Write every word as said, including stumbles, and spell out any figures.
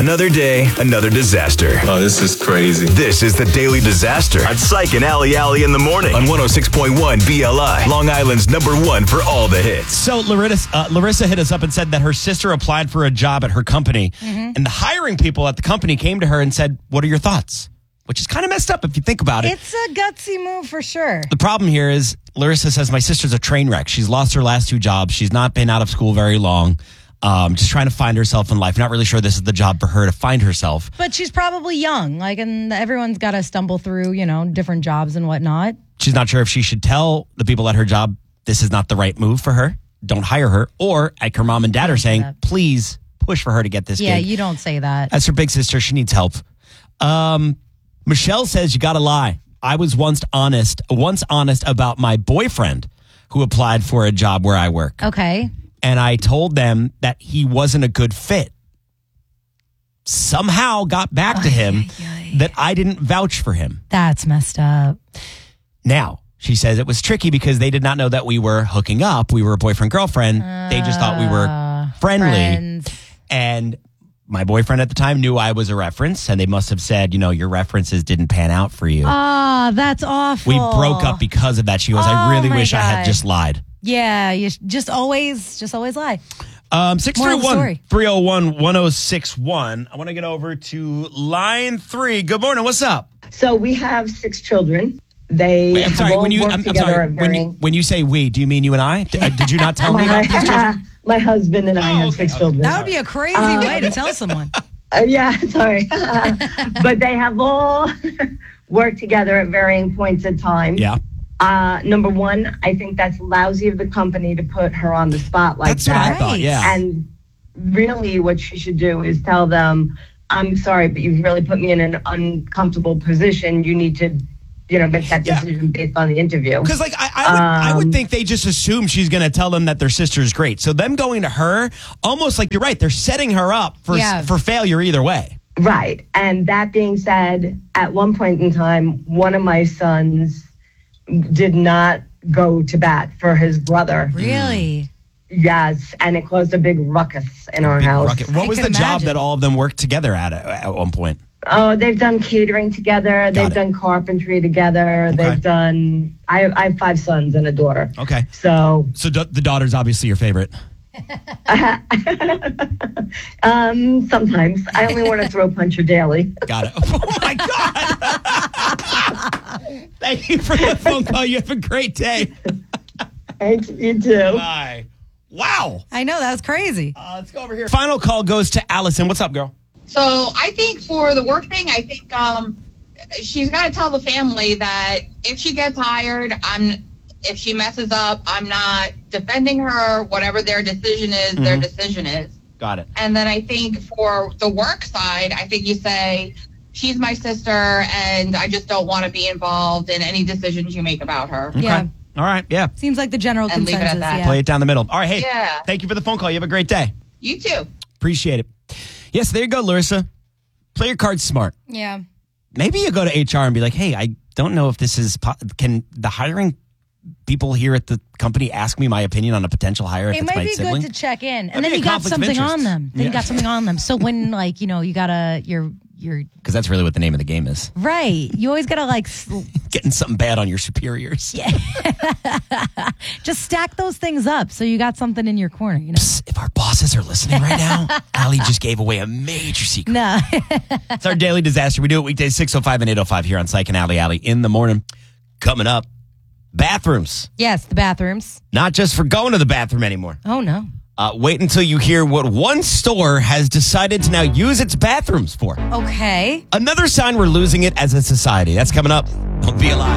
Another day, another disaster. Oh, this is crazy. This is the Daily Disaster on Psych and Alley Alley in the morning on one oh six point one B L I, Long Island's number one for all the hits. So Larissa, uh, Larissa hit us up and said that her sister applied for a job at her company, mm-hmm. and the hiring people at the company came to her and said, "What are your thoughts?" Which is kind of messed up if you think about it. It's a gutsy move for sure. The problem here is Larissa says, my sister's a train wreck. She's lost her last two jobs. She's not been out of school very long. Um, just trying to find herself in life. Not really sure this is the job for her to find herself. But she's probably young. Like, and everyone's got to stumble through, you know, different jobs and whatnot. She's not sure if she should tell the people at her job this is not the right move for her. Don't hire her. Or, like her mom and dad are saying, that. please push for her to get this Yeah, gig. you don't say that. As her big sister, she needs help. Um... Michelle says you got to lie. I was once honest, once honest about my boyfriend who applied for a job where I work. Okay. And I told them that he wasn't a good fit. Somehow got back to him that I didn't vouch for him. That's messed up. Now, she says it was tricky because they did not know that we were hooking up. We were boyfriend, girlfriend. Uh, they just thought we were friendly. Friends. And my boyfriend at the time knew I was a reference, and they must have said, you know, your references didn't pan out for you. Ah, oh, that's awful. We broke up because of that. She goes, oh, I really wish God. I had just lied. Yeah, you just always, just always lie. Um, six three one, three oh one, one oh six one. I want to get over to line three. Good morning. What's up? So we have six children. They Wait, I'm have sorry. all When you, worked I'm, I'm together sorry. at When you, when you say we, do you mean you and I? D- uh, did you not tell me about these children? My husband and I oh, have okay, six okay. children. That would be a crazy uh, way to tell someone. Uh, yeah, sorry. But they have all worked together at varying points in time. Yeah. Uh, number one, I think that's lousy of the company to put her on the spot like that's that. That's what I thought, yeah. And really what she should do is tell them, I'm sorry, but you've really put me in an uncomfortable position. You need to, you know, make that decision yeah. based on the interview. Because, like, I, I, would, um, I would think they just assume she's going to tell them that their sister's great. So them going to her, almost like you're right, they're setting her up for yeah. for failure either way. Right. And that being said, at one point in time, one of my sons did not go to bat for his brother. Really? Yes. And it caused a big ruckus in our big house. Ruckus. What I was the imagine. job that all of them worked together at at one point? Oh, they've done catering together. Got they've it. done carpentry together. Okay. They've done, I, I have five sons and a daughter. Okay. So. So d- the daughter's obviously your favorite. um, sometimes. I only want to throw punch her daily. Got it. Oh, my God. Thank you for the phone call. You have a great day. Thank you, too. Bye. Wow. I know, that was crazy. Uh, let's go over here. Final call goes to Allison. What's up, girl? So I think for the work thing, I think um, she's got to tell the family that if she gets hired, I'm, if she messes up, I'm not defending her. Whatever their decision is, mm-hmm. their decision is. Got it. And then I think for the work side, I think you say, she's my sister, and I just don't want to be involved in any decisions you make about her. Okay. Yeah. All right. Yeah. Seems like the general And leave it consensus. at that. Yeah. Play it down the middle. All right. Hey, Yeah. thank you for the phone call. You have a great day. You too. Appreciate it. Yes, there you go, Larissa. Play your cards smart. Yeah. Maybe you go to H R and be like, hey, I don't know if this is, po- can the hiring people here at the company ask me my opinion on a potential hire if It it's might my be sibling? good to check in. That'd And then be a you got conflict of something interest. on them. Then Yeah. you got something on them. So when, like, you know, you got to, you're, you're... Because that's really what the name of the game is. Right. You always got to, like... Sl- Getting something bad on your superiors. Yeah. Just stack those things up so you got something in your corner, you know? Psst, if our bosses are listening right now, Allie just gave away a major secret. No. It's our daily disaster. We do it weekdays six oh five and eight oh five here on Psych and Alley Alley in the morning. Coming up, bathrooms. Yes, the bathrooms. Not just for going to the bathroom anymore. Oh, no. Uh, wait until you hear what one store has decided to now use its bathrooms for. Okay. Another sign we're losing it as a society. That's coming up. Don't be alive.